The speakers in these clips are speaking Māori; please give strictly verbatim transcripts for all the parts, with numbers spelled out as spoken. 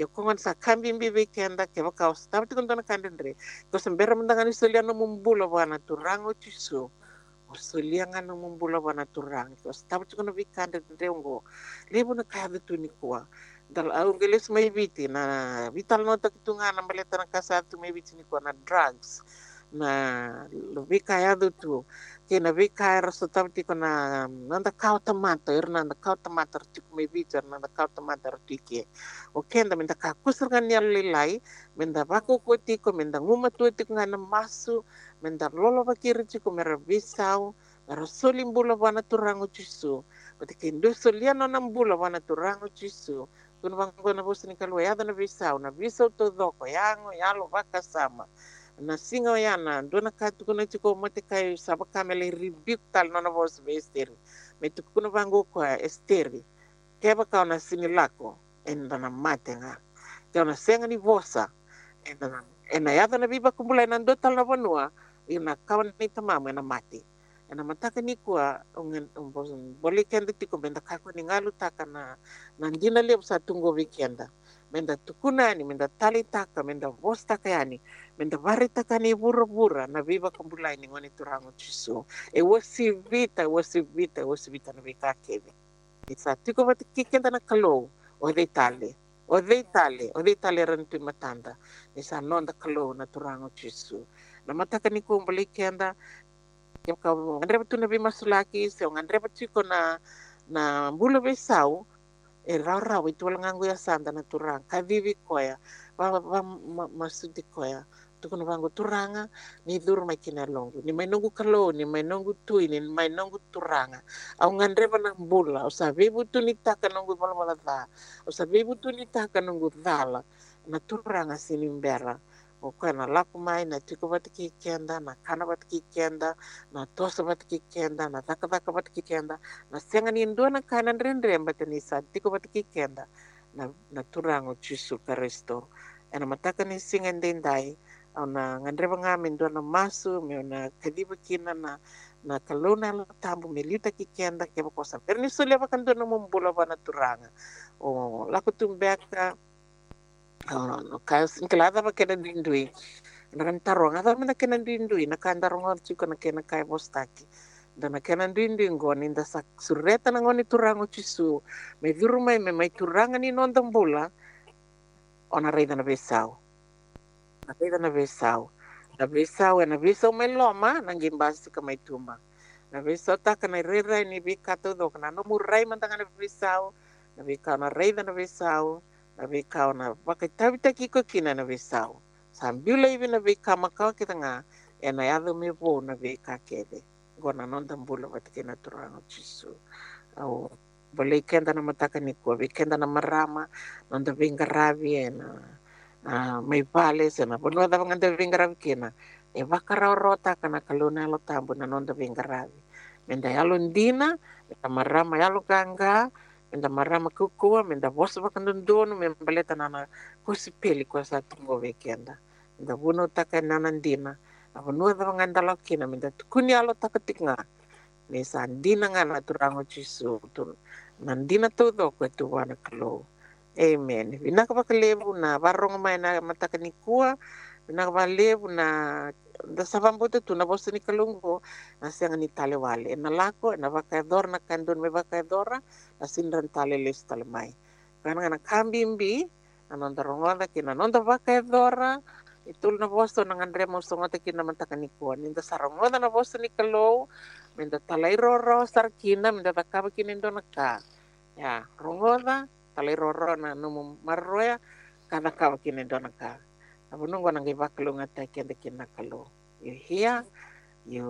yo kongon sa kambi mbi weekenda ke baka ostap ti kontona kandendre ko sembera mendangani soliano mumbula wana turango tisu Australia no mumbula wana turang ko stap ti kono weekenda ndrengo lebo na kaya tu ni kwa dal au geles mai biti na vital no tak tunga na maleta na kasatu mai biti ni kwa na drugs na lebih kaya tu ke na vi kaya raso ti kona nanda kau tamata ir nanda kau tamata ti mai biti nanda kau tamata ti ke o kenda minta ka kusur kan yal lilai minta bako ko ti ko minta nguma tu ti ngana masu minta lolo bakiri ti ko mera bisau mera solim bula wana turango tisu pati kendo soliano nam bula wana turango tisu kun bangko na bos ni kalwa ya na bisau na bisau to doko yango yalo baka sama na singa yana dona katu kuna chiko mate kai saba kamele ribik tal nona bos be esteri metu kuna bango kwa esteri keba kau na sini lako enda na mate nga kau na senga ni vosa enda na ena yada na biba kumbula ena ndo tal na vanua ina kawan ni tamama ena mate ena mataka ni kuwa ungen umbos boli kenda tiko benda kako ni ngalu taka na na ndina leo sa tungo weekenda menda tukuna ni menda tali taka menda vos taka yani menda vari taka ni bura bura na viva kumbulai ni ngoni turango chisu e wasi vita wasi vita wasi vita na vika kebe isa tiko vati kikenda na kalo o de tale o de tale o de tale rantu matanda isa nonda kalo na turango chisu na mataka ni kumbuli kenda Yung ka ngandre tu na bimasulaki so ngandre chiko na na bulo besau e raw raw itu wala ngangu ya santa na turang kavivi koya wa wa masudi koya tukun bango turanga ni dur mai kinalongo ni mai nongu kalo ni mai nongu tui ni mai nongu turanga au ngandre pa na bula o sabi butu ni taka nongu bala bala da o sabi butu ni taka nongu dala na turanga sinimbera o kana laku mai na tiko batiki kenda na kana batiki kenda na tosa batiki kenda na taka taka batiki kenda na senga ni ndo na kana ndrendre batani sa tiko batiki kenda na na turango chisu karesto ena mataka ni singa ndendai au na ngandre ngami ndo na masu me na kadiba kina na na kalona la tambu melita ki kenda ke ko sa perni sole ba kan ndo na mumbula ba na turanga o laku tumbeka no kas inkelada ba kena dindui na kan tarong ada mana kena dindui na kan tarong chiko na kena kai postaki dan na kena dindui ngoni nda sak sureta na ngoni turango chisu me viru mai me mai turanga ni nondang bola ona reida na besau na reida na besau na besau na besau mai loma nang gimbasi ka mai tuma na besau ta kana rera ni bikato do kana no murai mantanga na besau na bikau na reida na besau na bikau na pakai tabi taki ko kina na besau sambil ibi na bika makau kita nga ena yado me bo na bika kede gona nonda mbula batike na turango chisu au boleh kenda na mataka ni ko kenda na marama nonda vinga ravi ena na mai pale sena bono da nganda vinga ravi kena e bakara rota kana kalona lo tambu na nonda vinga ravi menda yalo ndina menda marama yalo ganga menda marama kukua menda bosa bakandono membaleta nana kusipeli kwa sa tungo weekenda menda buno taka nanandina apo no da nganda lo kina menda tukuni alo taka tiknga ni sandina ngana turango chisu tu nandina to do ko tu wana klo amen vina ka bakalebu na barong mai na mataka ni kuwa vina ka balebu na da sabambo tu na bosa ni kalungo na senga ni tale wale na lako na bakador na kandon me bakadora na sindran tale les tale mai kana na kambimbi anonda rongoda kina nonda bakadora itul na boso na ngandre mo songote kina mataka ni kuwa ninda sarongoda na boso ni kalo minda talai roro sarkina minda takaba kinindo naka ya rongoda talai roro na numu marroya kada kaba kinindo naka abunong nang ibaklo nga tayo kina kalo you hear you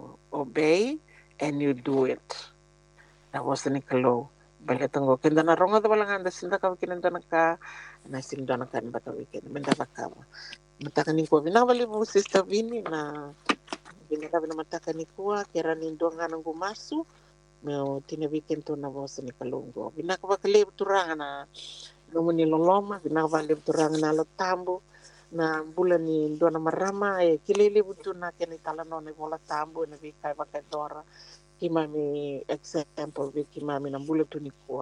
obey and you do it na boso ni kalo balitango kinda na rongoda balanganda sinda kaba kinindo naka na sinda naka ni batawikin minda takaba mataka ni kuwa binabali mo sister Vini na binakabi na mataka ni kuwa kera nindo nga nang gumasu meu tinabikin to na bosa ni kalunggo binakabakali turanga na numu ni loloma binakabali turanga na lotambo na bulan ni do na marama e kilili butu na keni talano ni bola tambo na bikai bakai dora kimami example bi kimami na bulan tu ni kuwa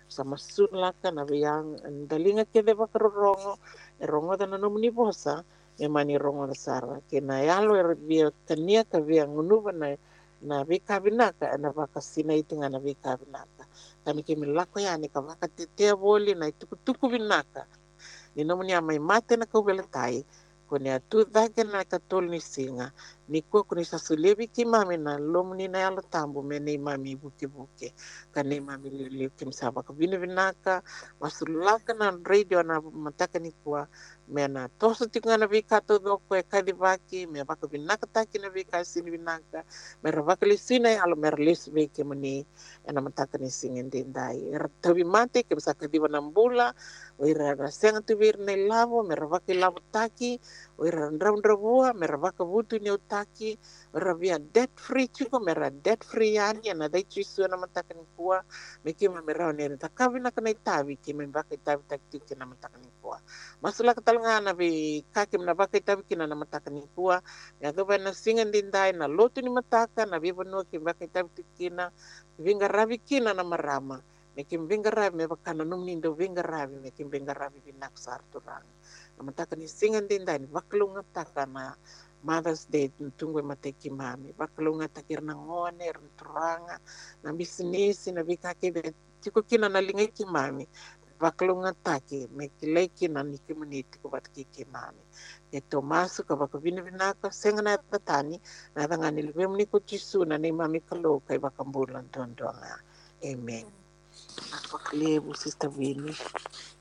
sama sun laka na yang dalinga kede bakarongo e rongo dana no muni bosa e mani rongo na sara ke na yalo e via kania ka via ngunuva na na vika binaka na vaka sina itinga na vika binaka kani ke milako ya ni ka vaka tetea boli na tuku binaka ni no muni amai mate na ka ubele tai kone atu dhake na ka tol ni singa ni ko kuni sasulevi ki mami na lomuni na yalo tambu me nei mami buke buke ka nei mami lili kim saba ka vini vinaka masulaka na radio na mataka ni kuwa me na toso tika na vika to doko e kadi vaki me vaka vinaka taki na vika sini vinaka me ravaka li sina alo me relis veke mani e na mataka ni singin dindai e tabi mate ke bisa kadiwa na mbula o ira rasenga tu vir nei lavo me ravaka i lavo taki o ira ndraundravua me ravaka vutu ni utaki o ira via debt free chiko me ra debt free yani na dai chisu na mataka ni kuwa me kima me rao nere takawi na kanai tawi ki me vaka i tawi taki ki na mataka ni kuwa masula katalanga na vi kaki na vaka i tawi ki na mataka ni kuwa me adoba na singan dindai na lotu ni mataka na viva no ki vaka i tawi ki na vinga ravi ki na na marama me kim vinga ravi me vakana num nindo vinga ravi me kim vinga ravi vinak sar turang na mataka ni singan dindai ni vakalunga taka na Mother's Day tunggu mate ki mami vakalunga takir na ngone turanga na bisnis na vikake de tiko kina na lingai ki mami vakalunga taki me kilai kina ni ki maniti ko vat ki ki mami e tomasu ka vakavina vinaka sengana tatani na dangani levem ni ko chisu na ni mami kalo kai vakambulan tondonga amen. Vakalebu sister Winnie.